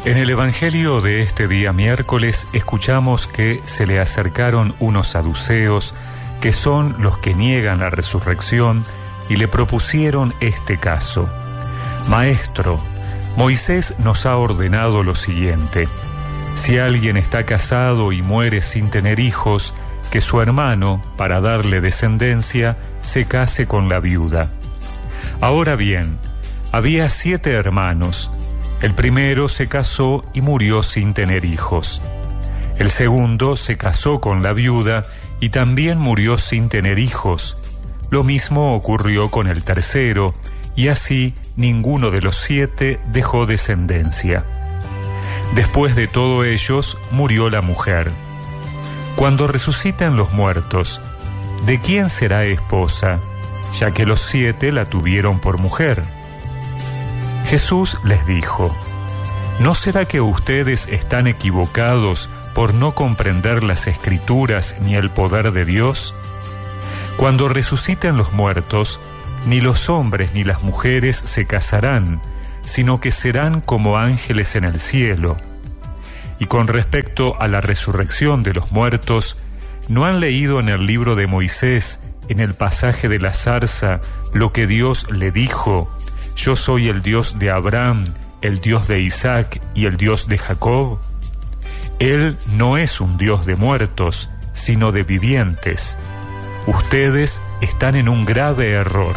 En el Evangelio de este día miércoles escuchamos que se le acercaron unos saduceos, que son los que niegan la resurrección, y le propusieron este caso. Maestro, Moisés nos ha ordenado lo siguiente: si alguien está casado y muere sin tener hijos, que su hermano, para darle descendencia, se case con la viuda. Ahora bien, había 7 hermanos. El primero se casó y murió sin tener hijos. El segundo se casó con la viuda y también murió sin tener hijos. Lo mismo ocurrió con el tercero, y así ninguno de los 7 dejó descendencia. Después de todos ellos murió la mujer. Cuando resuciten los muertos, ¿de quién será esposa? Ya que los 7 la tuvieron por mujer. Jesús les dijo: ¿no será que ustedes están equivocados por no comprender las Escrituras ni el poder de Dios? Cuando resuciten los muertos, ni los hombres ni las mujeres se casarán, sino que serán como ángeles en el cielo. Y con respecto a la resurrección de los muertos, ¿no han leído en el libro de Moisés, en el pasaje de la zarza, lo que Dios le dijo: yo soy el Dios de Abraham, el Dios de Isaac y el Dios de Jacob? Él no es un Dios de muertos, sino de vivientes. Ustedes están en un grave error.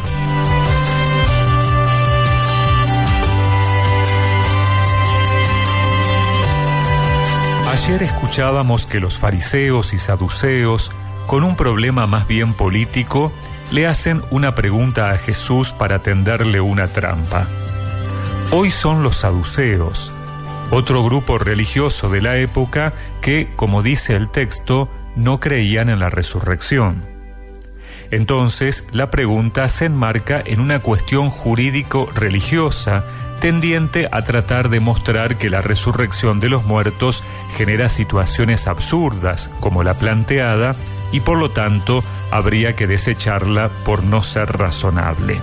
Ayer escuchábamos que los fariseos y saduceos, con un problema más bien político, le hacen una pregunta a Jesús para tenderle una trampa. Hoy son los saduceos, otro grupo religioso de la época que, como dice el texto, no creían en la resurrección. Entonces, la pregunta se enmarca en una cuestión jurídico-religiosa tendiente a tratar de mostrar que la resurrección de los muertos genera situaciones absurdas, como la planteada, y por lo tanto habría que desecharla por no ser razonable.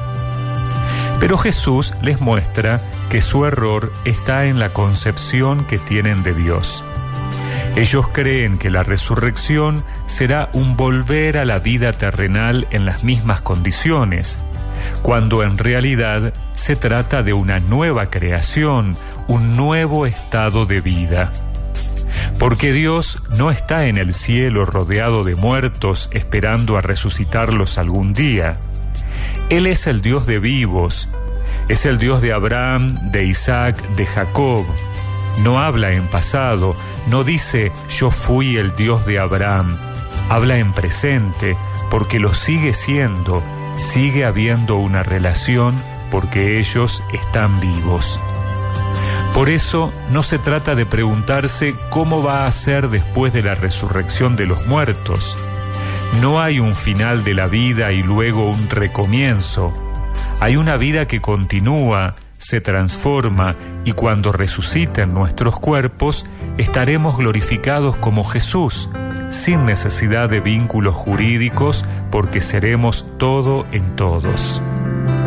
Pero Jesús les muestra que su error está en la concepción que tienen de Dios. Ellos creen que la resurrección será un volver a la vida terrenal en las mismas condiciones, cuando en realidad se trata de una nueva creación, un nuevo estado de vida. Porque Dios no está en el cielo rodeado de muertos esperando a resucitarlos algún día. Él es el Dios de vivos, es el Dios de Abraham, de Isaac, de Jacob. No habla en pasado, no dice yo fui el Dios de Abraham. Habla en presente, porque lo sigue siendo, sigue habiendo una relación porque ellos están vivos. Por eso no se trata de preguntarse cómo va a ser después de la resurrección de los muertos. No hay un final de la vida y luego un recomienzo. Hay una vida que continúa, se transforma, y cuando resuciten nuestros cuerpos, estaremos glorificados como Jesús, sin necesidad de vínculos jurídicos, porque seremos todo en todos.